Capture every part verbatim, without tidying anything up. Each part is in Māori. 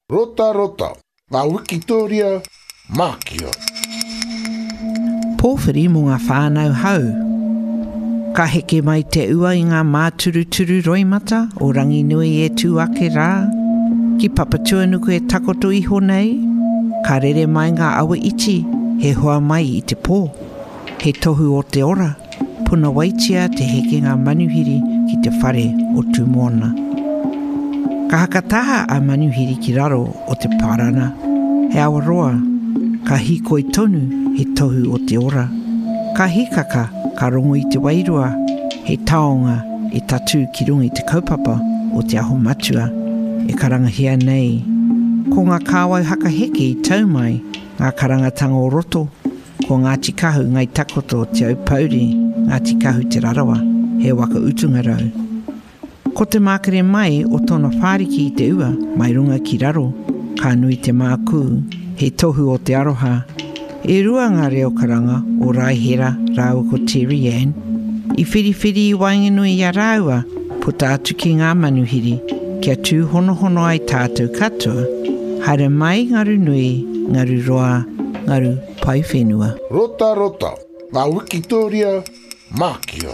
Rota rota, ngā Wikitoria mākia. Pōwhiri mō ngā whānau hau. Ka heke mai te ua i ngā māturuturu roimata o rangi nui e tū ake rā. Ki papatua nuku e takoto iho nei. Ka rere mai ngā awa iti, he hoa mai i te pō. He tohu o te ora, puna waitia te heke ngā manuhiri ki te whare o tū moana. Ka hakataha a manuhiri ki raro o te parana. He awaroa, ka hikoi tonu he tohu o te ora. Ka hikaka, ka rongo i te wairua. He taonga e tatu ki runga i te kaupapa o te aho matua. E karangahia nei. Ko ngā kāwau haka heke i taumai, ngā karangatanga o roto. Ko ngā tikahu ngai takoto o te aupauri, ngā tikahu te rarawa, he waka utunga rau. Ko te mākere mai o tōna whāriki i te ua, mai runga ki raro, ka nui te māku, he tohu o te aroha. E rua ngā reo karanga o Raihera rāua ko Terry Ann. I whiriwhiri i wainganui i a rāua, puta atu ki ngā manuhiri, kia tū hono hono ai tātou katoa, haere mai ngaru nui, ngaru roa, ngaru pai whenua. Rota rota, ngā Wikitoria mākia.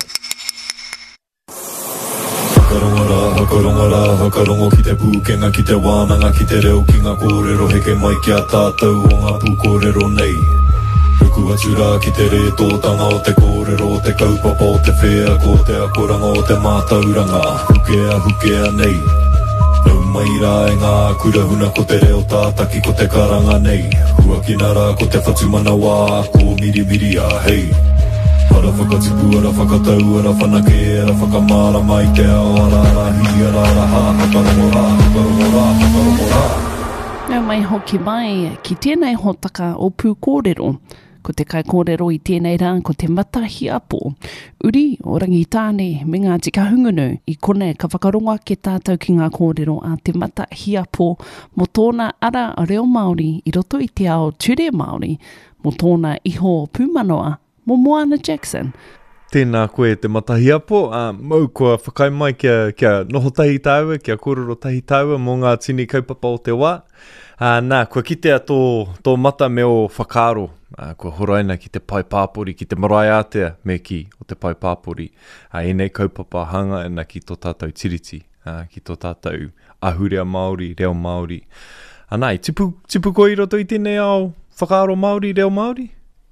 Hakarongara, hakarongara, hakarongo ki te pūkenga, ki te wānanga, ki te reo ki ngā kōrero, heke mai ki a tātou o ngā pūkōrero nei. Ruku atura ki te re tōtanga o te kōrero, o te kaupapa o te whea, ko te akoranga o te mātauranga, hukea, hukea nei. Nau mai rā e ngā kurahuna ko te reo tātaki ko te karanga nei. Huakinara ko te whatumana wā, ko miri miri a hei. Ara whakatipu, ara whakatau, ara whanake, ara whakamara mai te ao, ara ara hi, ara ara ha, hakarongo rā, hakarongo rā, hakarongo rā. Nau mai hoki mai, ki tēnei hotaka o pū kōrero, ko te kai kōrero i tēnei rā, ko te matahi apo. Uri o rangitāne me ngā tika hungunu, i kone ka whakaronga ke tātou ki ngā kōrero a te matahi apo, mo tōna ara a reo Māori, i roto i te ao ture Māori, mo tōna iho pūmanoa, mo Moana Jackson. Tēnā koe te matahi apo, uh, mau kua whakai mai kia, kia noho tahi tāua, kia kororo tahi tāua mō ngā tini kaupapa o te wā. Uh, nā, kua kitea tō, tō mata me o whakaaro, uh, kua horaina ki te pai pāpori, ki te marae ātea me ki o te pai pāpori. Uh, e nei kaupapa hanga ena ki tō tātou tiriti, uh, ki tō tātou ahurea Māori, reo Māori. Uh, nā, tipu, tipu koe i roto i tēnei ao whakaaro Māori, reo Māori?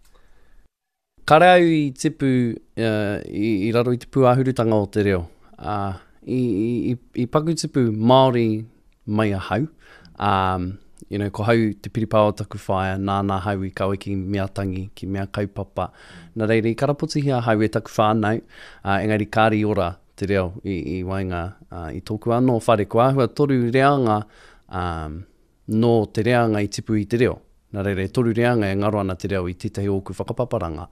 Kare au i tipu uh, i, i raro i te pūahurutanga o te reo. Uh, i, i, I paku tipu Māori mai a hau. Um, you know, ko hau te piripao taku whaia, nāna hau i kawe ki mea tangi, ki mea kaupapa. Nā reire, i karapoti hia hau e taku whānau, uh, engari kāri ora te reo i, i wainga uh, i tōku anō whare ko āhua toru reanga um, no te reanga i tipu i te reo. Nā reire, toru reanga e ngaro ana te reo i tētahi oku whakapaparanga.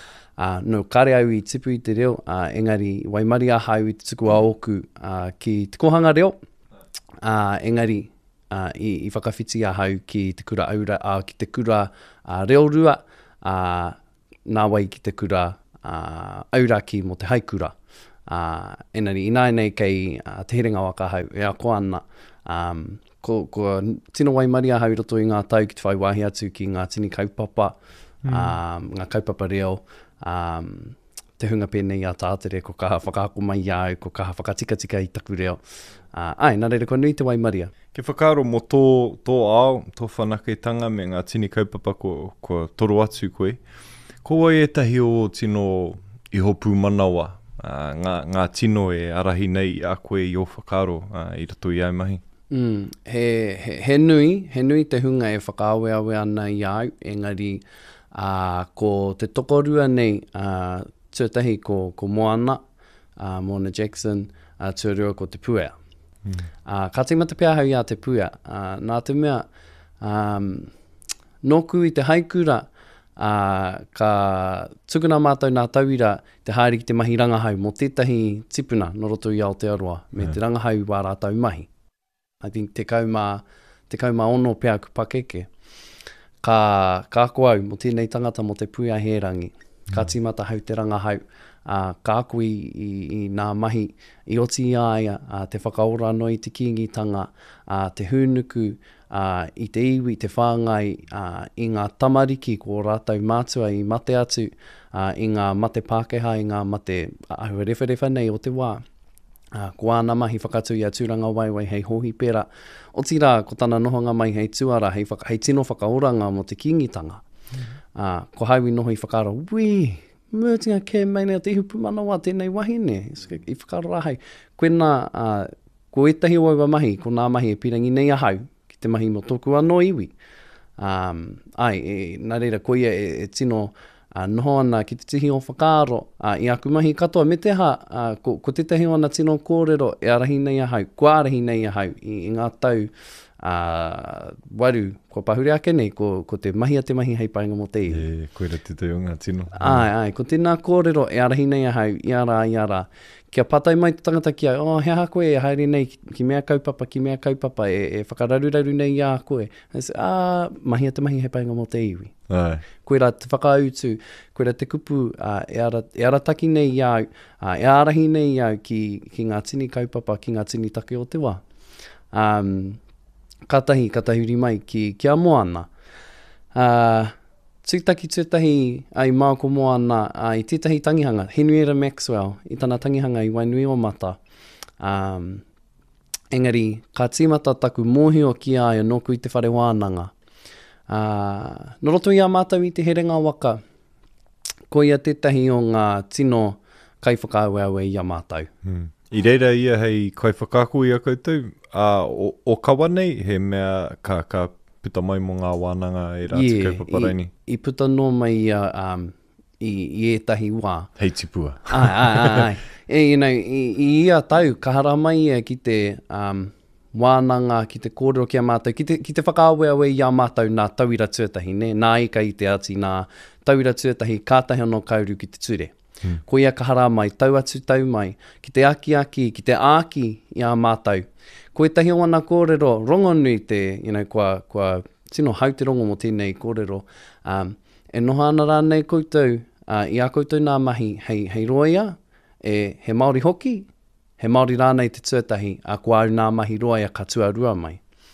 Uh, no, kare au i tipu i te reo, uh, engari waimari a hau i te tuku a oku uh, ki te kohanga reo, uh, engari uh, i, i whakawhiti a hau ki te kura aura, uh, ki te kura uh, reo rua, uh, nā wai ki te kura uh, aura ki mo te haikura. Uh, enari, ina nei kei uh, te herenga waka hau, ea ko ana, um, Ko, ko tino waimari a hau roto i ngā tau ki te whai wahi atu ki ngā tini kaupapa, mm. um, ngā kaupapa reo, um, te hunga pēnei a tātere, ko kaha whakaako mai au, ko kaha whakatikatika i taku reo. Uh, ai, nā reira, ko nui te waimaria. Ke whakaaro mo tō, tō ao, tō whanaketanga me ngā tini kaupapa ko, ko toro atu koe. Ko wai e tahi o tino iho pūmanawa, uh, ngā, ngā tino e arahi nei a koe i o whakaaro uh, i rato i au mahi. Mm, he, he, he nui, he nui te hunga e whakaawe awe ana i au, engari uh, ko te tokorua nei uh, tuatahi ko, ko Moana, uh, Moana Jackson, uh, tuarua ko te puea. Mm. Uh, ka te matapia hau ia te puea, uh, nā te mea, um, noku i te haikura, uh, ka tukuna mātou nā tauira te haere ki te mahi rangahau mo tētahi tipuna no roto i Aotearoa, me yeah. te rangahau wā rātau mahi. I think te kauma, te kauma ono pēr ku pakeke. Ka, ka ako au mo tēnei tangata mo te puia herangi. Ka timata hau te rangahau. uh, ka aku i, i, i nā mahi i oti aia, uh, te whakaora no i te kingitanga, uh, te hūnuku, uh, i te iwi, te whāngai, uh, i ngā tamariki ko rātou mātua i mate atu, uh, i ngā mate Pākehā, i ngā mate ahua rewharewha nei o te wā. Uh, ko āna mahi whakatu i a tūranga waiwai hei hohi pera. O tira, ko tana nohonga mai hei tuara, hei, whaka, hei tino whakaoranga mo te kingitanga. Mm-hmm. Uh, ko haiwi noho i whakaro, wii, mērtinga ke meinea te ihupu manawa tēnei wahine. I whakaro ahai. Koena, uh, ko etahi o aua mahi, ko nā mahi e pirangi nei ahau, ki te mahi mo tōku anō iwi. Um, ai, e, nā reira, ko ia e, e tino Uh, noho ana ki te tihi o whakaaro, uh, i aku mahi katoa me te ha, uh, ko, ko te tehi o ana tino kōrero e arahi nei ahau, ko arahi nei ahau i, i ngā tau uh, waru, ko pahuri ake nei, ko, ko te mahi a te mahi hei painga mo te iwi. E, koera te teo ngā tino. Ai, ai, ko tēnā kōrero e arahi nei ahau, i ara, i ara. Kia patai mai te tangata ki ai, oh, hea koe e haere nei, ki, ki mea kaupapa, ki mea kaupapa, e, e whakararuraru nei i a koe. E se, ah, mahi a te mahi hei painga mo te iwi. Ai. Koera te whakautu, koera te kupu, uh, e, ara, e arataki nei i au, uh, e arahi nei i au ki, ki ngā tini kaupapa, ki ngā tini take o te wā. Um, katahi, katahuri mai ki, ki a moana. Uh, Tūtaki tūtahi ai mau ko moana uh, i tētahi tangihanga, Henrietta Maxwell, i tana tangihanga i Wainui o Mata. Um, engari, ka tīmata taku mōhio ki ai noku i te whare wānanga. Uh, no roto i a mātou i te herenga waka, ko ia tētahi o ngā tino kai whakauaue i a mātou. Hmm. I reira ia hei kai whakaku i a koutou, uh, o, o kawa nei, he mea ka, ka puta mai mo ngā wānanga e rāti yeah, kaupaparaini. I, i puta no mai uh, um, i, i etahi wā. Hei tipua. Ai, ai, ai. ai. E, you know, i, i ia tau, ka hara mai ia ki te um, wānanga, ki te kōrero ki a mātou, ki te, ki te whakaaweawe i a mātou nā tauira tuatahi, ne? Nā ika i te ati, nā tauira tuatahi, kātahi anō kauru ki te ture. Hmm. Ko ia ka hara mai, tau atu tau mai, ki te aki aki, ki te āki i a mātou. Ko e tahi o ana kōrero, rongonui te, you know, kua, kua tino hauterongo mo tēnei kōrero. Um, e noha ana rānei koutou, uh, i a koutou nā mahi, hei, hei roia, e, he Māori hoki, he Māori rānei te tuatahi, a kua au nā mahi roia ka tuarua mai.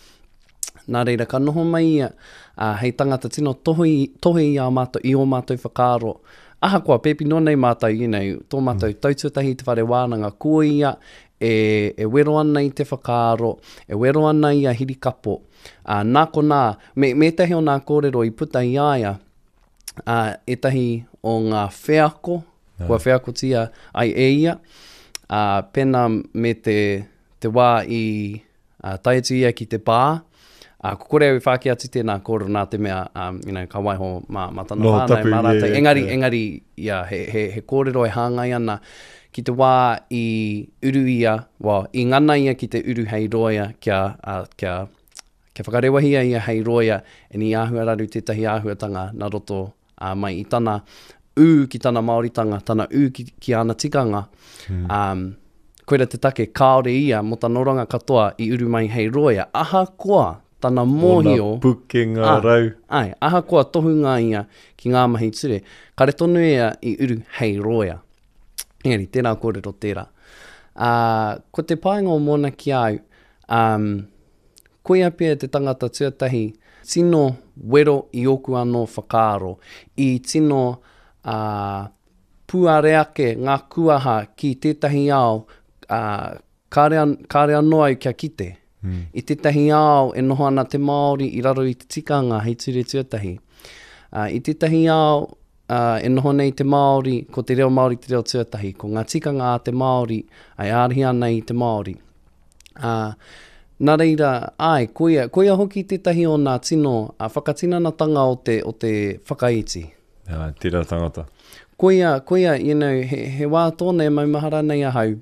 Nā reira, ka noho mai ia, uh, hei tangata tino tohi, tohi i a mātou, i o mātou whakaaro, aha kua pepi no nei mātou, you know, tō mātou mm. taututahi te whare wānanga, ko ia, e, e wero ana i te whakaaro, e wero ana i a hirikapo. Uh, nā ko nā, me, me tahi o nā kōrero i puta i aia, uh, e tahi o ngā wheako, yeah. Kua wheako tia ai e ia, uh, pena me te, te wā i uh, taiatu ia ki te pā, Uh, ko kore au i whāki atu tēnā kōrero nā te mea, um, you know, ka waiho mā, mā tana no, whānau, mā rātai. Yeah, engari, yeah. engari yeah, he, he, he kōrero e hāngai ana ki te wā i uru ia, well, i ngana ia ki te uru hei roia kia, uh, kia, kia whakarewahia ia hei roia e ni āhua raru tētahi āhuatanga nā roto uh, mai i tana ū ki tana Māoritanga, tana ū ki, ki ana tikanga. Hmm. Um, koera te take kaore ia mo ta noranga katoa i uru mai hei roia. Aha koa tana mōhio. Ona puke ngā ah, rau. Ai, aha koa tohu ngā ia ki ngā mahi ture. Kare tonu ea i uru hei roia. Engari, tērā kōrero tērā. Uh, ko te paenga o mōna ki au, um, ko ia pia te tangata tuatahi, tino wero i oku anō whakaaro, i tino uh, puareake ngā kuaha ki tētahi ao, uh, kāre, kāre anō au kia kite. Mm. I tētahi ao e noho ana te Māori i raro i te tikanga hei ture tuatahi. Uh, I tētahi ao uh, e noho nei te Māori, ko te reo Māori te reo tuatahi, ko ngā tikanga a te Māori, ai ārihi ana i te Māori. Uh, nā reira, ai, koia, koia hoki tētahi o nā tino, uh, whakatinanatanga o te, o te whakaiti. Jā, tērā tangata. Koia, koia, you know, he, he wā tōne maumahara nei ahau,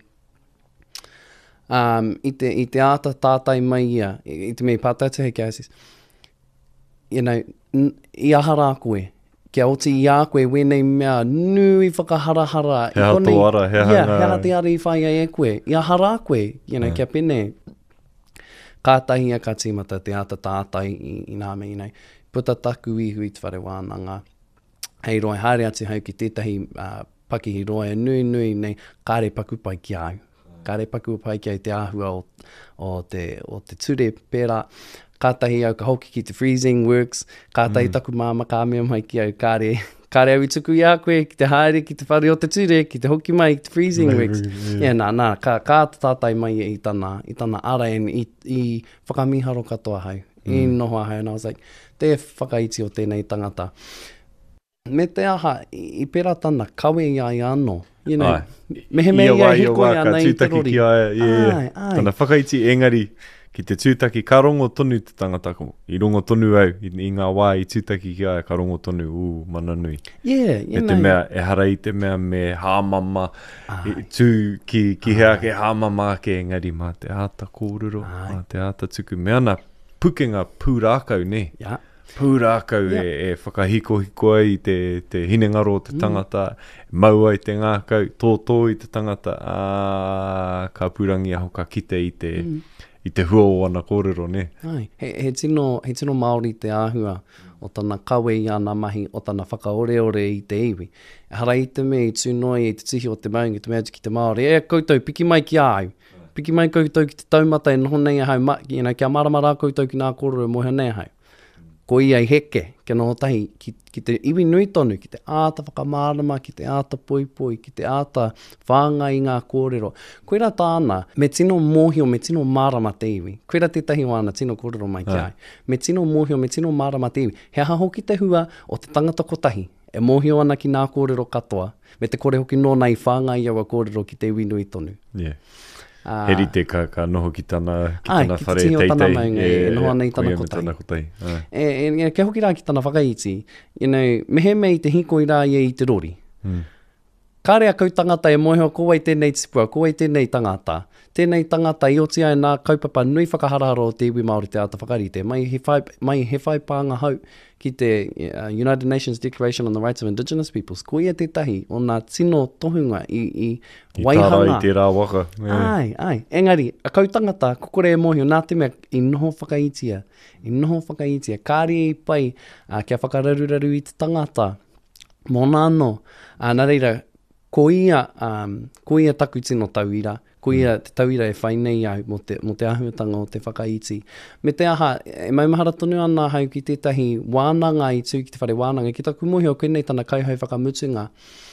Um, i, te, I te āta tātai mai ia, i, i te mei pātata he kia asis, you know, n, i ahara koe, kia oti i a koe, wenei mea nui whakaharahara. Hea tō ara, hea hanga. Yeah, hea te ara i whai ai e koe, i ahara koe, you know, yeah. Kia pene, kātahi a ka tīmata te āta tātai i, i nā mei, you know, puta taku ihu i te whare wānanga, hei roi haere atu hau ki tētahi uh, pakihi roa e nui nui nei kāre paku pai ki au. Kāre paku pai ki au te āhua o, o, te, o te ture pērā. Kātahi au ka hoki ki te freezing works, kātahi mm. taku māma kā mea mai ki au kāre, kāre au i tuku i a koe, ki te haere, ki te whare o te ture, ki te hoki mai, ki te freezing works. Yeah, yeah nā, nā, kā, kā tātai mai i tana, i tana ara en i, i whakamiharo katoa hau. Mm. I noho hau, and I was like, te whakaiti o tēnei tangata. Me te aha, i, i pera tana, kawe i ai anō. You know, mehe mea ia hiko ia nei i te rori. Ai, ai. Tana whakaiti engari, ki te tūtaki, ka rongo tonu te tangata, i rongo tonu au, i, i ngā wā i tūtaki ki ai, ka rongo tonu, ū, mana nui. Yeah, you e te mea, e hara i te mea me hāmama, i, tū ki, ki hea ke hāmama ke engari, mā te āta kōrero, mā te āta tuku, me ana pukenga pūrākau, ne? Yeah. Pūrākau yeah. e, e whakahiko hiko ai te, te hinengaro o te tangata, mm. maua i te ngākau, tōtō i te tangata, ā, ka pūrangi aho ka kite i te, mm. i te hua o ana kōrero, ne? Ai, he, he, tino, he tino Māori te āhua o tana kawe i ana mahi, o tana whakaoreore i te iwi. E hara i te me i tūnoi i te tihi o te maungi, te mea ki te Māori, e koutou, piki mai ki au. Piki mai koutou ki te taumata e noho nei hau, ma, you know, kia maramara koutou ki nā kōrero e moha nei hau. Ko ia i heke, ke noho tahi, ki, ki te iwi nui tonu, ki te āta whakamārama, ki te āta poipoi, ki te āta whānga i ngā kōrero. Koira tāna, me tino mōhio, me tino mārama te iwi. Koira tētahi wana, tino kōrero mai ki ai. Me tino mōhio, me tino mārama te iwi. He aha hoki te hua o te tangata kotahi, e mōhio ana ki ngā kōrero katoa, me te kore hoki nōna i whānga i awa kōrero ki te iwi nui tonu. Yeah. Uh, Heri te ka, ka noho ki tana, ki ai, tana ki whare teitei. Ai, ki te tino tana maunga, e, e noho ana i tana kotahi. kotahi. E, e, e, ke hoki rā ki tana whakaiti, you know, mehe mei te hiko i rā ia i te rori. Hmm. Kāre a kau tangata e moeho, kōwai tēnei tipua, kōwai tēnei tangata. Tēnei tangata i oti ai nā kaupapa nui whakahararo o te iwi Māori te āta whakarite. Mai he whai, mai he whai pānga hau ki te uh, United Nations Declaration on the Rights of Indigenous Peoples. Ko ia tētahi o nā tino tohunga i, i, I waihanga. I te rā waka. Yeah. Ai, ai. Engari, a kau tangata, kokore e mohio, nā te mea i noho whakaitia. I noho whakaitia. Kāre i pai, uh, kia whakararuraru i te tangata. Mō nāno, uh, nā reira, ko ia, um, ko ia taku tino tauira. Ko ia te tauira e whai nei au mo te, mo te ahuatanga o te whakaiti. Me te aha, e maumahara tonu ana hau ki tētahi wānanga i tū ki te whare wānanga. Ki taku mohi o koenei tana kauhau whakamutunga.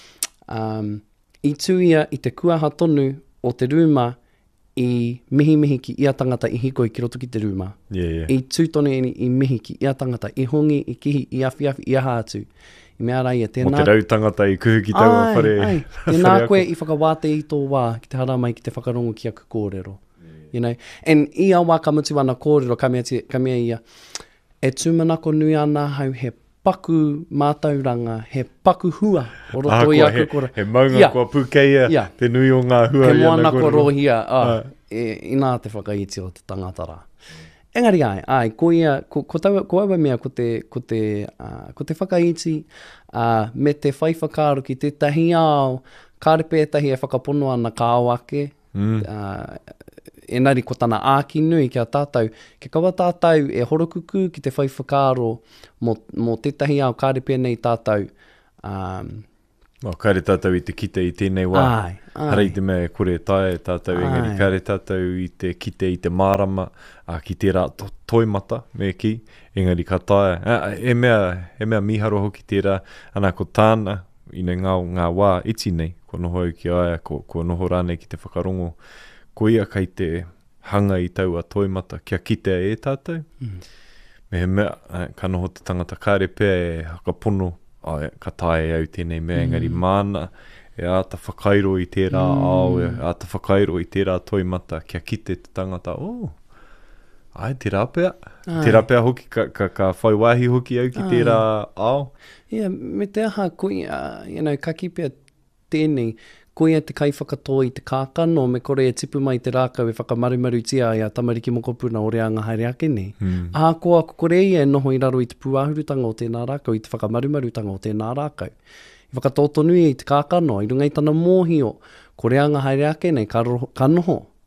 Um, I tū ia i te kuaha tonu o te rūma i mihi mihi ki ia tangata i hiko i ki roto ki te rūma. Yeah, yeah. I tū tonu i, i mihi ki ia tangata, i hongi, i kihi, i awhi awhi, i aha atu. I mea rai e tēnā... Mo te rau tangata i kuhu ki tau a whare... Ai, ai. Tēnā koe i whakawāte i tō wā, ki te hara mai ki te whakarongo ki aku kōrero. Yeah. You know? And i a wā ka mutu ana kōrero, ka mea, te, ka mea ia, e tūmanako nui ana hau he paku mātauranga, he paku hua o roto ah, i aku kōrero. He maunga yeah. kua pūkeia, yeah. te nui o ngā hua he i ana kōrero. He moanako rohia, ah, ah. E, i nā te whakaiti o te tangatara. Engari ai, ai, ko ia, ko, ko, tau, ko awa mea ko te, ko te, uh, ko te whakaiti, uh, me te whai whakaaru ki te tahi ao, kāre pētahi e whakapono ana ka awake, mm. uh, enari ko tana āki nui kia tātou, ke kawa tātou e horokuku ki te whai whakaaro mo, mo tētahi ao kāre pēnei tātou, um, O, kāre tātou i te kite i tēnei wā. Ai, ai. Hara i te mea kore tae tātou ai. Engari kāre tātou i te kite i te mārama, a ki te rā to, toimata me ki, engari ka tae. A, e, mea, e mea miharo hoki te rā, ana ko tāna i nei ngā, ngā wā iti nei, ko noho au ki aia, ko, ko noho rānei ki te whakarongo. Ko ia kai te hanga i tau a toimata, kia kite e tātou. Mm. Me he mea, ka noho te tangata kāre pēr e hakapono, Oh, ka tae au tēnei mea, engari mm. mana, e āta whakairo i tērā mm. ao, e āta whakairo i tērā toimata, kia kite te tangata, oh, ai, te rāpea, te rāpea hoki, ka, ka, ka whai wāhi hoki au ki ai. Tērā ao. Ia, yeah, me te aha, koe, uh, you know, ka kipea tēnei, koe te kai whakatoa i te kākano, me kore e tipu mai te rākau e whakamarumaru tia i a tamariki mokopuna o rea ngā haere ake ne. Mm. A koa kore ia e noho i raro i te puahurutanga o tēnā rākau, i te whakamarumarutanga o tēnā rākau. I whakatotonui i te kākano, i runga i tana mōhio, ko rea ngā haere ake nei, ka, roho, ka noho,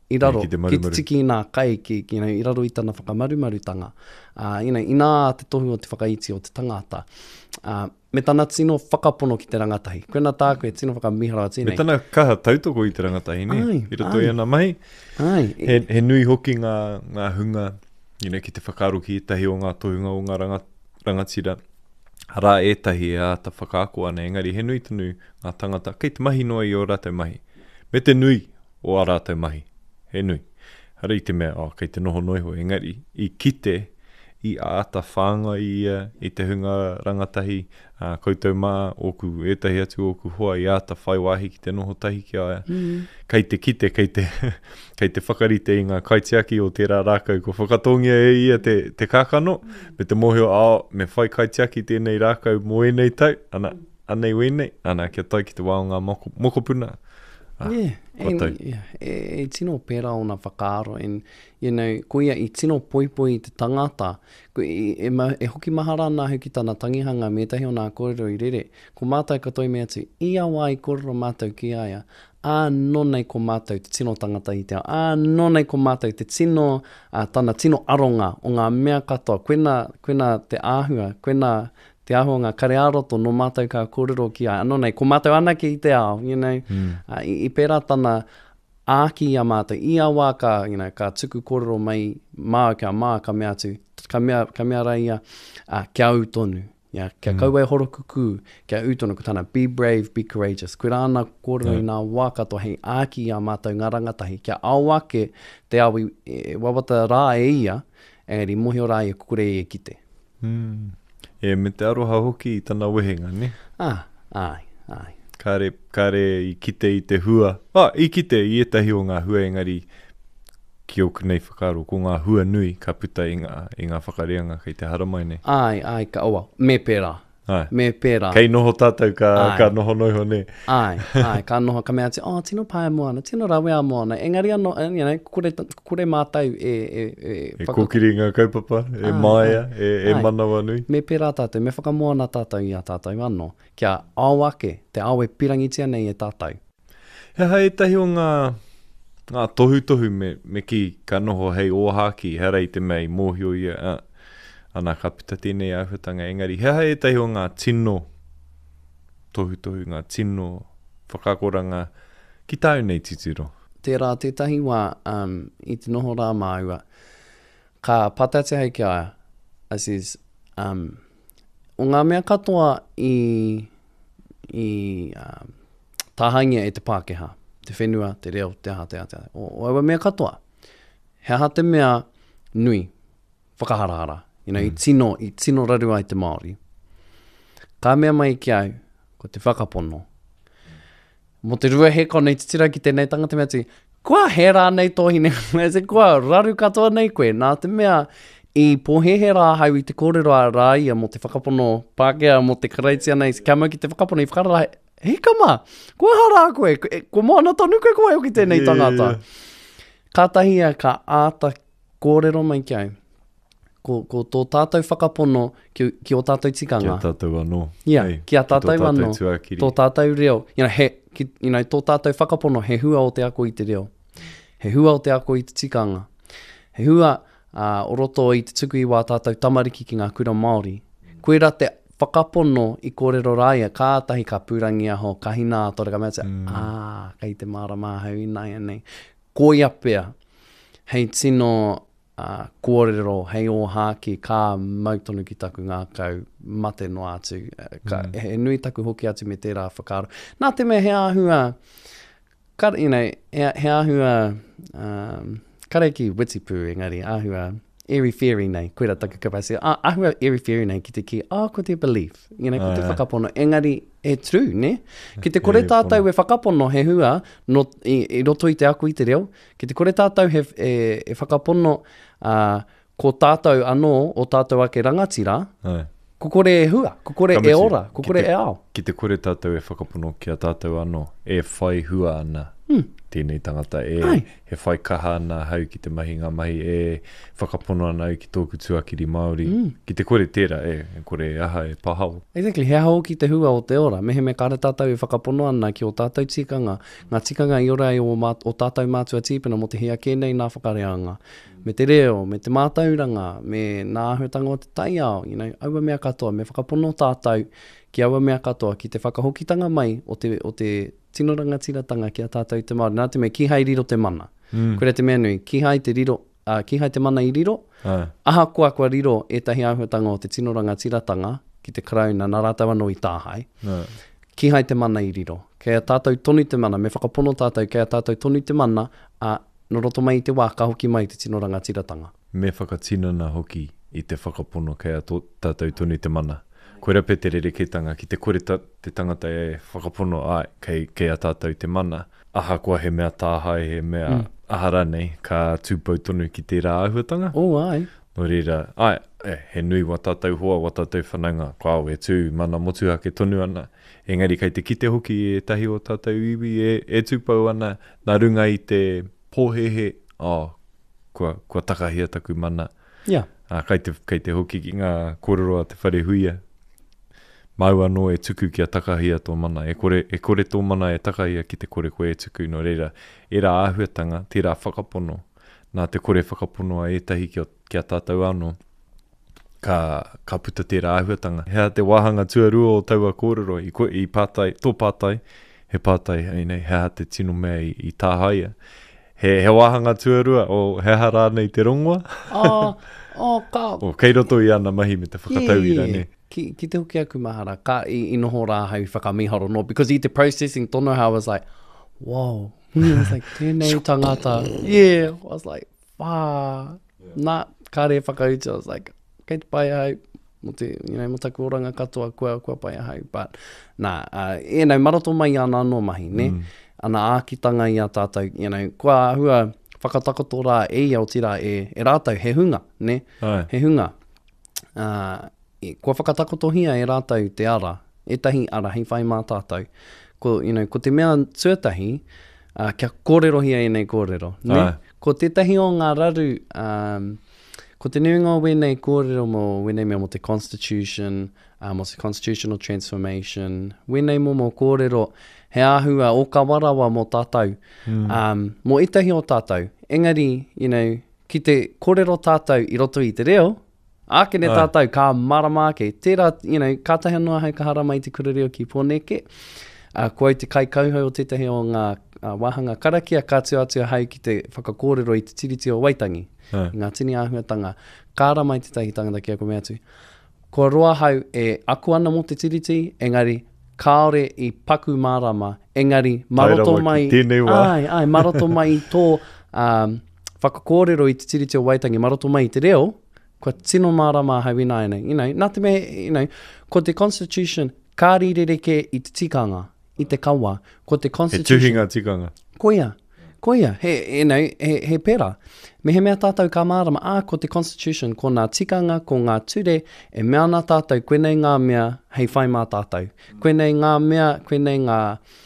I raro, ki te ki marumaru. te tiki nā kai ki, ki you know, I raro i tana whakamarumarutanga. Uh, you know, I nā te tohu o te whakaiti o te tangata. Uh, me tana tino whakapono ki te rangatahi. Koena tā koe tino whakamihara tēnei. Me tana kaha tautoko i te rangatahi, ne? Ai, I rato ai. i ana mai. Ai, He, he nui hoki ngā, ngā hunga, you know, ki te whakaro ki etahi o ngā tohunga o ngā ranga, rangatira. Rā etahi e ata whakaako ana, engari he nui tanu ngā tangata, kei te mahi noa i o rātou mahi. Me te nui o a rātou mahi, he nui. Hara i te mea, oh, kei te noho noiho, engari i kite, i a ata whanga i, uh, i te hunga rangatahi, uh, koutou mā, oku etahi atu, oku hoa i ata whai wāhi ki te noho tahi ki aia. Mm. Kei te kite, kei te, kei te whakarite i ngā kaitiaki o tērā rākau, ko whakatongia e ia te, te kākano, me te mohio, oh, me whai kaitiaki tēnei rākau mo enei tau, ana, anei wenei, ana kia tai ki te wā o ngā moko, mokopuna. Ah, yeah, and, yeah, e, e tino pēra o nā whakaaro, and, you know, ko ia i tino poipoi te tangata, ko i, e, ma, e hoki mahara nā hu ki tāna tangihanga me tahi o nā kōrero i rere, ko mātou katoa me atu, ia wā i kōrero mātou ki aia, ā nonei ko mātou te tino tangata i te ao, ā nonei ko mātou te tino, uh, tāna tino aronga o ngā mea katoa, koena, koena te āhua, koena te aho ngā kare aroto no mātou ka kōrero ki ai. Anō nei, ko mātou anake i te ao, you know, mm. uh, i, i pērā tana āki a mātou, i a wā ka, you know, ka tuku kōrero mai mā ka mā ka mea atu, ka mea, ka mea rai ia, uh, kia utonu, yeah, kia mm. kaua e horokuku, kia utonu, ko tāna be brave, be courageous, koe rāna kōrero yeah. i nā wā katoa, hei āki a mātou ngā rangatahi, kia awake te awi, e, wawata rā e ia, e ri mohi o rā e kukure e kite. Mm. E me te aroha hoki i tana wehenga, ne? Ah, ai, ai. Kare, kare i kite i te hua. Ah, i kite i etahi o ngā hua, engari ki oku nei whakaro, ko ngā hua nui ka puta i ngā, i ngā whakareanga kei te haramai nei. Ai, ai, ka oa, me pērā. Ai. Me pērā. Kei noho tātou ka, ka noho noiho ne. Ai, ai, ka noho ka mea te, oh, tino pae moana, tino rawe a moana. Engari anō, you know, kure, kure mātou e... E, e, e kōkiri ngā kaupapa, e ai, maia, ai, e, e manawa nui. Me pērā tātou, me whakamoana tātou i a tātou anō. Kia awake, te awe pirangitia nei e tātou. He hai etahi o ngā, ngā tohu tohu me, me ki ka noho hei ōhaki, hera i te mei mōhio ia, uh, ana ka pita tēnei auhutanga, engari, he hai etahi o ngā tino, tohu tohu ngā tino, whakakoranga, ki tāu nei titiro. Tērā, tētahi wā, um, i te noho rā māua, ka patate hei ki aia, as is, um, o ngā mea katoa i, i um, tāhangia e te Pākehā, te whenua, te reo, te aha, te aha, te aha. O, o ewa mea katoa, he aha te mea nui, whakaharahara, you know, mm. i tino, i tino rarua i te Māori. Ka mea mai ki au, ko te whakapono. Mo te rua heko nei te tira ki tēnei tangata mea ti, kua he rā nei tohi nei, me se kua raru katoa nei koe, nā te mea i pohehe rā hau i te kōrero a rā ia mo te whakapono Pākehā, mo te kareitia nei, kia mau ki te whakapono i whakarara, hei kama, kua hara koe, kua moana tonu koe koe o ki tēnei tangata. Yeah, yeah. Ka tahia ka āta kōrero mai ki au. Ko, ko tō tātou whakapono ki, ki o tātou tikanga. Ki a tātou anō. Yeah, hey, ki a tātou anō. Tō tātou reo. You know, he, ki, you know, tō tātou whakapono, he hua o te ako i te reo. He hua o te ako i te tikanga. He hua uh, o roto i te tuku i wā tātou tamariki ki ngā kura Māori. Koera te whakapono i kōrero rāia, kātahi ka pūrangi aho, ka hina atore ka mea te, mm. ah, kei te mārama hau i nei, nei. Koia pia, hei tino... Uh, kōrero, hei o hāki, kā mautonu ki taku ngā kau mate no atu. Uh, ka, mm. He nui taku hoki atu me tērā whakaro. Nā te mea he āhua, kar, you know, he, he āhua, um, kare ki witipu engari, āhua airy-fairy nei, koera taku kapasi, ah, āhua airy-fairy nei ki te ki, ah, ko te belief, you know, ko te oh, whakapono, engari, e true, ne? Ki te kore tātou e whakapono he hua, no, i, i roto i te aku i te reo, ki te kore tātou he, e, e whakapono uh, ko tātou anō o tātou ake rangatira, Ai. Ko kore e hua, ko kore Kamasi, e ora, ko kore te, e ao. Ki te kore tātou e whakapono ki a tātou anō, e whai hua ana Mm. Tēnei tangata e Ai. he whai kaha ana hau ki te mahi ngā mahi e whakapono ana au ki tōku tuakiri Māori. Mm. Ki te kore tērā e, e kore aha e pahau. Exactly, he hau ki te hua o te ora. Mehe me kare tātou i whakapono ana ki o tātou tikanga. Ngā tikanga i ora i o, mā, o tātou mātua tīpina mo te hea kēnei nā whakareanga. Me te reo, me te mātauranga, me nā ahuatanga o te taiao, you know, aua mea katoa, me whakapono tātou ki aua mea katoa, ki te whakahokitanga mai o te, o te tino rangatiratanga ki a tātou te Māori. Nā te mea, ki hai riro te mana. Mm. Korea te mea nui, ki hai te riro, uh, ki hai te mana i riro, Ai. aha kua kua riro e tahi ahuatanga o te tino rangatiratanga ki te krauna nā rātau anō i tāhai. Ai. Ki hai te mana i riro. Kei a tātou tonu te mana, me whakapono tātou, kei a tātou tonu te mana, a no roto mai i te wā, ka hoki mai te tino rangatiratanga. Me whakatinana hoki i te whakapono kei a tō, tātou tonu te mana. Koe rape te rereketanga ki te kore ta, te tangata e whakapono ai kei, kei a tātou te mana. Aha kua he mea tāhai, he mea mm. ahara nei, ka tūpau tonu ki tērā ahuatanga. O, ai. No reira, ai, e, he nui wa tātou hoa, wa tātou whananga, kua au e tū, mana motu ake tonu ana. Engari kei te kite hoki e tahi o tātou iwi e, e tūpau ana, nā runga i te pōhehe, oh, kua, kua takahia taku mana. Yeah. Ah, kei, te, kei te hoki ki ngā kororoa te whare huia. Mau anō e tuku ki a takahia tō mana. E kore, e kore tō mana e takahia ki te kore koe e tuku. No reira, e rā āhuatanga, tērā whakapono. Nā te kore whakapono a etahi ki, o, ki a tātou anō. Ka, ka puta tērā āhuatanga. Hea te wāhanga tuarua o taua kōrero i, ko, i pātai, tō pātai. He pātai, hei nei, hea te tino mea i, i tāhaia. He, he wāhanga tuarua o hea rānei te rongoa. Oh, oh, ka... O kei roto i ana mahi me te whakatauira, yeah. ne? Ki, ki te hoki aku mahara, ka i, i noho rā hau whakamiharo no, because i te processing tono how I was like, whoa, I was like, tēnei tangata, yeah, I was like, wā, nā, kāre whakauti, I was like, kei te pai hau, mo te, you know, mo taku oranga katoa, kua, kua pai hau, but, nā, uh, e nau, maroto mai ana anō mahi, ne, mm. ana ākitanga i a tātou, you know, kua hua whakatakoto rā e i Aotearoa e, e rātou, he hunga, ne, Ai. he hunga, uh, kua whakatakotohia e rātou te ara, e tahi ara, hei whai mā tātou. Ko, you know, ko te mea tuatahi, uh, kia kōrero hia e nei kōrero. Ne? Ai. Ko tētahi o ngā raru, um, ko te nuinga o wenei kōrero mo, wenei mea mo te constitution, uh, mo te constitutional transformation, wenei mo mo kōrero, he āhua o ka warawa mo tātou, mm. um, mo itahi o tātou. Engari, you know, ki te kōrero tātou i roto i te reo, ākene tātou, ka marama ke, tērā, you know, ka tahi anō hau ka hara mai te kurereo ki pōneke. Uh, kua te kai kauhau o tētahi o ngā uh, wāhanga karakia, ka tua atua hau ki te whakakōrero i te tiriti o Waitangi. Ai. Ngā tini āhuatanga, kāra mai te tahi tangata ki a koe mea tu. Kua roa hau e aku ana mo te tiriti, engari, kāore i paku marama, engari, maroto Tairawa mai, ki tēnei wā. ai, ai, maroto mai i tō um, whakakōrero i te tiriti o Waitangi, maroto mai i te reo, kua tino marama hau ina ene. You know, nā te me, you know, ko te Constitution, ka rirereke i te tikanga, i te kawa, ko te He Constitution. tuhinga tikanga. Koia, koia, he, you know, he, he pera. Me he mea tātou ka marama, ā, ko te Constitution, ko ngā tikanga, ko ngā ture, e mea nā tātou, koenei ngā mea, hei whai mā tātou. Koenei ngā mea, koenei ngā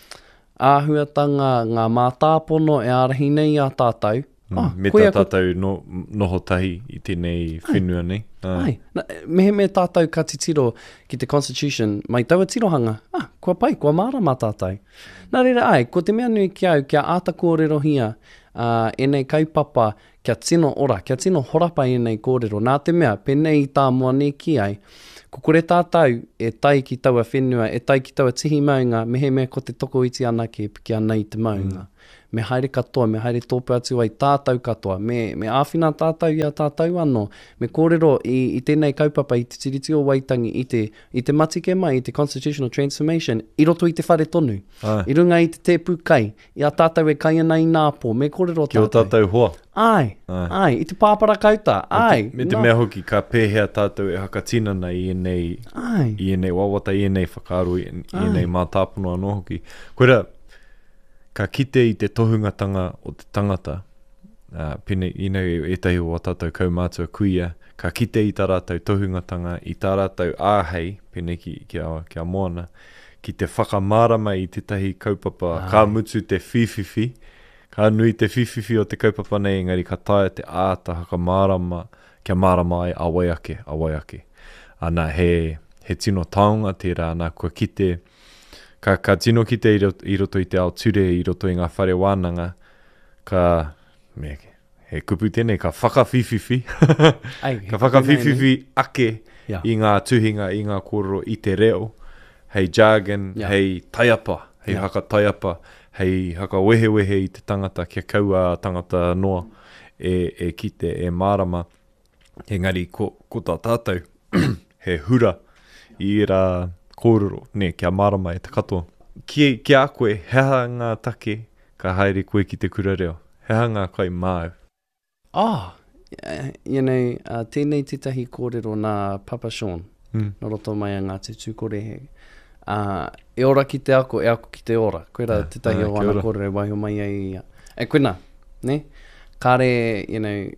āhuatanga, ngā mātāpono e arahi nei a tātou. Mm, Oh, me koia tā ko- tātou no, noho tahi i tēnei whenua nei. Ai, na, mehe me tātou ka titiro ki te Constitution, mai taua tirohanga, ah, kua pai, kua mara mā tātou. Nā reira ai, ko te mea nui ki au, kia āta kōrero hia, uh, e nei kaupapa, kia tino ora, kia tino horapa e nei kōrero. Nā te mea, penei i tā mua ne ki ai, ko kore tātou e tai ki taua whenua, e tai ki taua tihi maunga, mehe mea ko te toko iti ana ke piki ana i te maunga. Mm. Me haere katoa, me haere tōpu atu ai tātou katoa, me, me āwhina tātou i a tātou anō, me kōrero i, i tēnei kaupapa i te tiriti o Waitangi, i te, i te matike mai, i te constitutional transformation, i roto i te whare tonu, Ai. i runga i te tepu kai, i a tātou e kai ana i nāpō, me kōrero Ki o tātou. tātou hoa. Ai, Ai. ai, i te pāpara kauta, ai. Me te nā- mea hoki, ka pēhea tātou e hakatinana i enei, Ai. i enei wawata, i enei whakaaro, i, i Ai. enei mātāpono anō hoki. Koera, ka kite i te tohungatanga o te tangata, uh, pene inei e tahi o tātou kaumātua kuia, ka kite i tā rātou tohungatanga, i tā rātou āhei, pene ki, ki, a, ki a moana, ki te whakamārama i tetahi kaupapa, Ai. ka mutu te whiwhiwhi, ka nui te whiwhiwhi o te kaupapa nei, engari ka taia te āta haka mārama, kia mārama ai a waiake, a waiake. Ana he, he tino taonga tērā, nā kua kite, ka, ka tino kite i roto, i roto i te ao ture, i roto i ngā whare wānanga, ka, me, he kupu tēnei, ka whakawhiwhiwhi, Ai, ka whakawhiwhiwhi ake Yeah. i ngā tuhinga, i ngā kōrero, i te reo, hei jargon, Yeah. hei taiapa, hei Yeah. haka taiapa, hei haka wehewehe i te tangata, kia kaua tangata noa, e, e kite, e mārama, engari ko, ko tā tātou, he hura i rā kōrero, ne, kia mārama e te katoa. Ki, ki a koe, heha ngā take, ka haere koe ki te kura reo, heha ngā kai māu. Oh, uh, you know, uh, tēnei tetahi kōrero nā Papa Sean, Mm. no roto mai a ngā te tūkorehe. Uh, e ora ki te ako, e ako ki te ora. Koe ra Ah, tetahi ah, o kia ana ora. kōrero waiho mai ai ia. E koena, ne? Kāre, you know,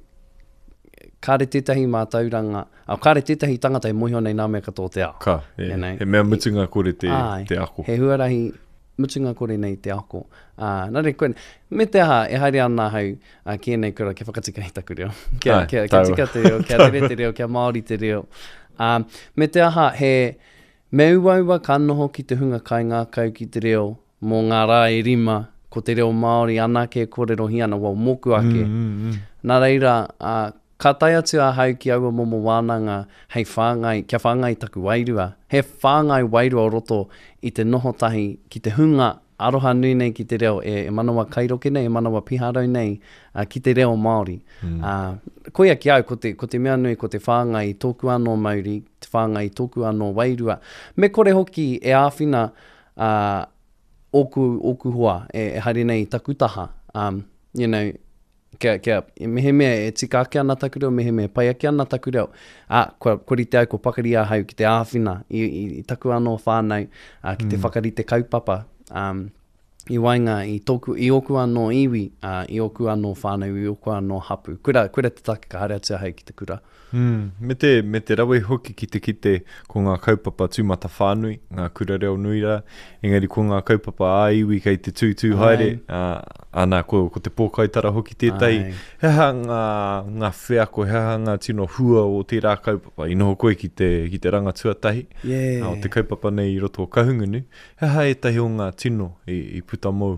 kāre tetahi mātauranga, au kāre tetahi tangata e mohi nei nā mea katoa te ao. Ka, e, You know. he mea mutunga kore te, Ai, te ako. he huarahi mutunga kore nei te ako. Uh, nare koe, me te aha, e haere ana hau, uh, kia nei kura, kia whakatika i taku reo. Kia, Ai, kia, kia taua. tika te reo, kia tere te reo, kia Māori te reo. Um, me te aha, he me uaua ka noho ki te hunga kai ngā kau ki te reo, mō ngā rā e rima, ko te reo Māori anake kōrero hiana, wau moku ake. Mm, mm, mm. Nā reira, uh, ka tai atu a hau ki aua momo wānanga, hei whāngai, kia whāngai taku wairua. He whāngai wairua o roto i te noho tahi ki te hunga aroha nui nei ki te reo, e, e manawa kairoke nei, e manawa piharau nei, uh, ki te reo Māori. Mm. Uh, koia ki au, ko te, ko te mea nui, ko te whāngai tōku anō Māori, te whāngai tōku anō wairua. Me kore hoki e āwhina uh, oku, oku hoa, e, e haere nei takutaha. Um, you know, kia, kia, e mehe mea e tika ake ana taku reo, mehe mea pai ake ana taku reo. Ah, kua, kori te au, ko pakari a hau ki te āwhina, i, i, i taku anō whānau, uh, ki te mm. whakari te kaupapa, um, i wainga, i, toku, i oku anō iwi, uh, i oku anō whānau, i oku anō hapu. Kura, kura te take ka haere atu hau ki te kura. Mm, me te, me te rawe hoki ki te kite ko ngā kaupapa tūmata whānui, ngā kura reo nuira, engari ko ngā kaupapa āiwi kei te tūtū haere, uh, ana ko, ko te pōkaitara hoki tētai, Ai. heha ngā, ngā wheako, heha ngā tino hua o tērā kaupapa, i noho koe ki te, ki te ranga tuatahi, Yeah. uh, o te kaupapa nei i roto o kahungunu, heha e tahi o ngā tino i, i puta mou.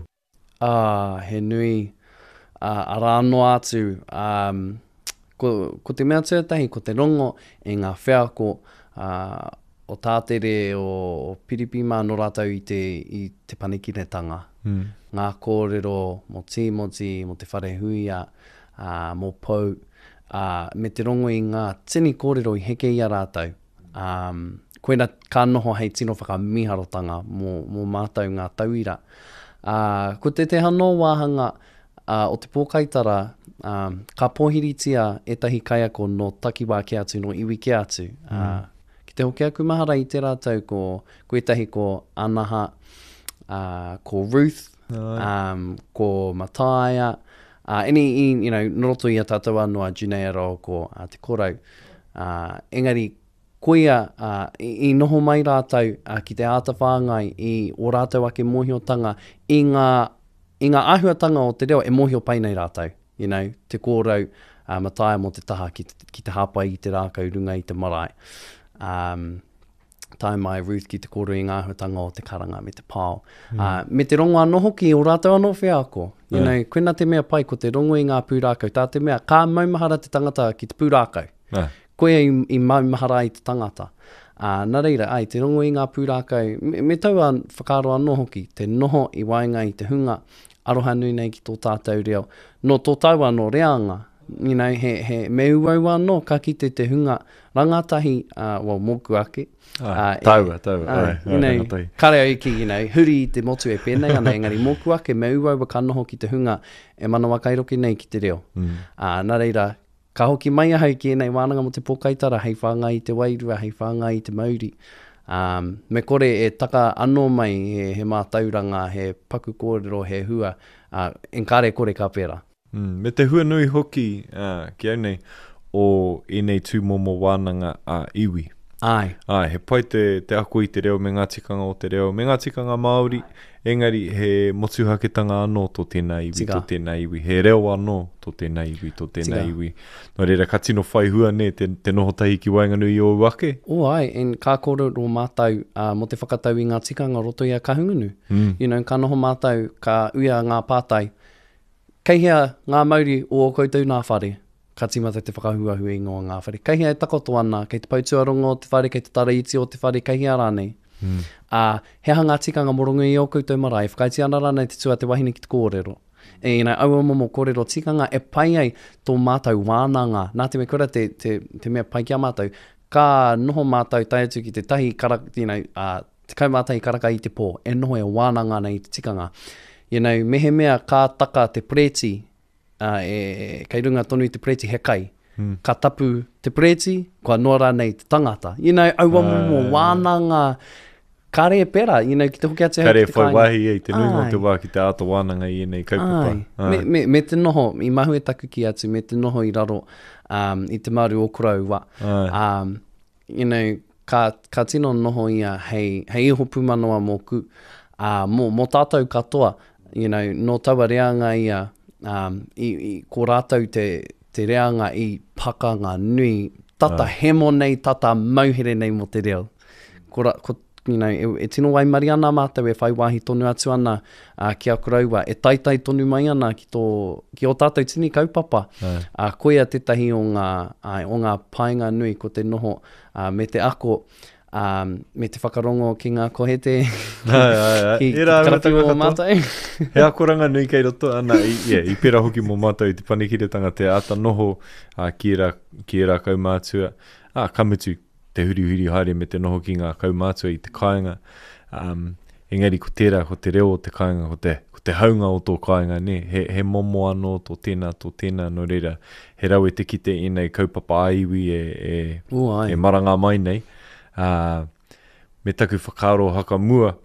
Ah, he nui, uh, ara anō atu, um, ko, ko te mea tuatahi, ko te rongo, e ngā wheako, uh, o tātere o, o piripima no rātau i te, i te panekiretanga. Mm. Ngā kōrero, mo tīmoti, mo te whare huia, uh, mo pou, uh, me te rongo i ngā tini kōrero i heke i a rātau. Um, koena ka noho hei tino whakamiharotanga mō, mō mātau ngā tauira. Uh, ko te te hano wāhanga uh, o te pōkaitara, um, ka pōhiritia etahi kaiako no takiwā ke atu, no iwi ke atu. Uh, mm. Ki te hoki aku mahara i te rātau ko, ko etahi ko Anaha, uh, ko Ruth, um, ko Mataia, uh, any, in, you know, noroto i a tātou anua Junea Rao ko uh, te korau. Uh, engari, koia uh, i, i noho mai rātau uh, ki te āta whāngai i o rātau ake mohiotanga i ngā, i ngā āhuatanga o te reo e mohio pai nei rātau. You know, te kōrau uh, Mataia mo te taha ki te, ki te hāpai i te rākau runga i te marae. Um, tai mai Ruth ki te kōrau i ngā āhuatanga o te karanga me te pāo. Mm. Uh, me te rongo anō hoki o rātau anō whiako. You Yeah. know, koena te mea pai ko te rongo i ngā pūrākau. Tā te mea, kā maumahara te tangata ki te pūrākau. Ah. Koe i, i maumahara i te tangata. Uh, nā reira, ai, te rongo i ngā pūrākau, me, me taua whakaro anō hoki, te noho i wainga i te hunga, aroha nui nei ki tō tātou reo. No tō taua no reanga, you know, he, he me uau anō, ka kite te hunga rangatahi, uh, well, moku ake. Ah, taua, taua, Uh, ai, you ai, know, rangatahi. kare au ki, you know, huri i te motu e pēnei, ana engari moku ake, me uau ka noho ki te hunga, e manawa kairoki nei ki te reo. Mm. Uh, nā reira, ka hoki mai ahau ki enei wānanga mo te pōkaitara, hei whāngai i te wairua, hei whāngai i te mauri. Um, me kore e taka anō mai he, he mātauranga, he paku kōrero, he hua, uh, enkare kore ka pēra. Mm. Me te hua nui hoki uh, ki au nei o enei tū momo wānanga a iwi. Ai. Ai, he pai te, te ako i te reo me ngā tikanga o te reo. Me ngā tikanga Māori, engari he motuhaketanga anō tō tēnā iwi, Tika. tō tēnā iwi. He reo anō tō tēnā iwi, tō tēnā Tika. iwi. Nō reira, ka tino whai hua ne, te, te noho tahi ki Wainganui o wake. O ai, en kā kōrero mātou uh, mo te whakatau i ngā tikanga roto i a kahungunu. Mm. You know, ka noho mātou, ka uia ngā pātai. Kei hea ngā mauri o o koutou nā whare. Ka timata te whakahuahu i ngā ngā whare. Kei hea e takoto ana, kei te pautuarongo o te whare, kei te taraiti o te whare, kei hea rānei. Mm. Uh, he hanga tikanga morongo i o koutou marae, whakaiti ana rānei te tua te wahine ki te kōrero. E ina aua momo kōrero tikanga e pai ai tō mātou wānanga. Nā te me kura te, te, te mea pai kia mātou. Ka noho mātou tai atu ki te tahi karaka, you know, uh, te kaumātai karaka i te pō, e noho e wānanga nei te tikanga. You know, mehe mea kā taka te preti, uh, e, kei runga tonu i te preti he kai. Mm. Ka tapu te preti, kua noa rānei te tangata. You know, aua Ah. momo wānanga, kare e pera, you know, ki te hoki atu hau Kare ki te whai kāinga. wahi e, te nui mo Ai. te wā ki te ato wānanga i enei kaupapa. Ai. Me, me, me te noho, i mahu e taku ki atu, me te noho i raro um, i te Māori o Kurau wa. Ai. Um, you know, ka, ka tino noho ia hei, hei iho pumanoa mō ku. Uh, mō, mō tātou katoa, you know, no taua reanga ia, um, i, i, ko rātou te, te reanga i pakanga nui, tata Ai. hemo nei, tata mauhere nei mo te reo. Ko, ra, ko you know, e, e tino wai mari ana mātou e whai wāhi tonu atu ana uh, ki a Kuraua, e taitai tonu mai ana ki, tō, ki o tātou tini kaupapa. Ai. Uh, koia tetahi o ngā, uh, o ngā painga nui ko te noho uh, me te ako, um, me te whakarongo ki ngā kohete, Ai, ai, ai. ki, E ki rā, te karapi katoa, o katoa. mātou. He akoranga nui kei roto, ana, i, yeah, i pera hoki mō mātou i te panikiretanga te ata noho uh, ki era, ki era kaumātua. Ah, kamutu, te huri huri haere me te noho ki ngā kaumātua i te kāinga. Um, engari, ko tērā, ko te reo o te kāinga, ko te, ko te haunga o tō kāinga, ne? He, he momo anō tō tēnā, tō tēnā, no reira. He rau e te kite i nei kaupapa aiwi e, e, O, ai. e maranga mai nei. Uh, me taku whakaaro haka mua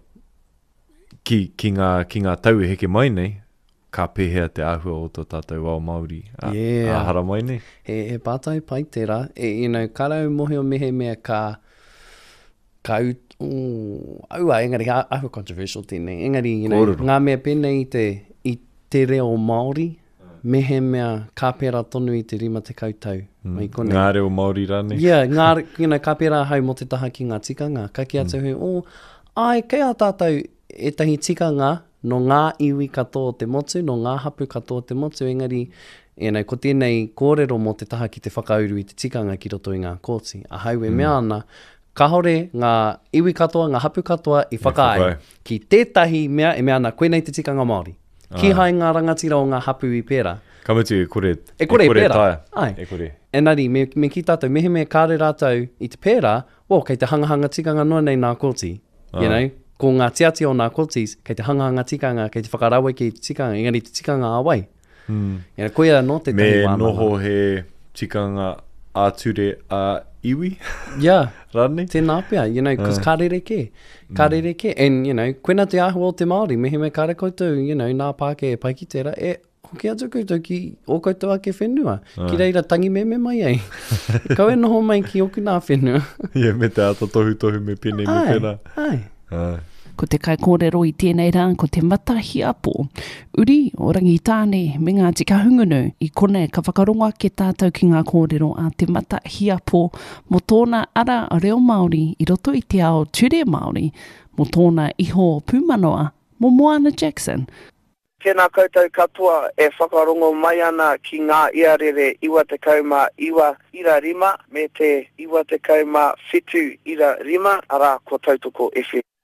ki, ki, ngā, ki ngā tau e heke mai nei, ka pēhea te āhua o tō tātou wao Māori. A, Yeah. a hara mai nei. He, he pātai pai tērā. E, you know, karau mohe o mehe mea ka, ka ut, oh, aua, engari, a- ahu controversial tēnei. Engari, you know, Kōrero. ngā mea pēnei i te, i te reo Māori, mehe mea ka pēra tonu i te rima te kautau. Mai konei. Ngā reo Māori rānei. Yeah, ngā, you know, ka pēra hau mo te taha ki ngā tikanga. Ka ki atu hui, oh, ai, kei a tātou e tahi tikanga no ngā iwi katoa o te motu, no ngā hapu katoa o te motu, engari, you know, ko tēnei kōrero mo te taha ki te whakauru i te tikanga ki roto i ngā kōti. A hau e mea ana, ka hore ngā iwi katoa, ngā hapu katoa i whakae. whakae. Ki tētahi mea, e mea ana, koe nei te tikanga Māori. Ki hai ngā rangatira o ngā hapu i pēra. Kamutu e kore, E kore i pēra. taia. Ai. E kore. Enari, me, me ki tātou, mehe mea kāre rātou i te pēra, o, kei te hangahanga tikanga noa nei nā kōti. You Ah. know, ko ngā tiati o nā kōtis, kei te hangahanga tikanga, kei te whakarawe ki te tikanga, engari te tikanga awai. Hmm. You know, koia no te Me tahi wānanga. noho he tikanga āture a iwi, Yeah, rānei. tēnā pia, you know, because Ah. ka rere ke, ka rere ke. And, you know, koena te āhua o te Māori, mehe me kāre koutou, you know, nā pāke e pai ki tērā, e, hoki atu koutou ki o koutou ake whenua. Ki reira tangi me me mai ei. Kau e noho mai ki oku nā whenua. Ia, me te ata tohu tohu me pene me ai, pēnā. ai. Ai. Ko te kai kōrero i tēnei rā, ko te matahi apo. Uri o rangitāne me ngā tika hungunu i kone ka whakaronga ke tātou ki ngā kōrero a te matahi apo mo tōna ara a reo Māori i roto i te ao ture Māori mo tōna iho pūmanoa mo Moana Jackson. Tēnā koutou katoa e whakarongo mai ana ki ngā iarere iwa te kauma iwa ira rima me te iwa te kauma whitu ira rima ara ko tautoko F M.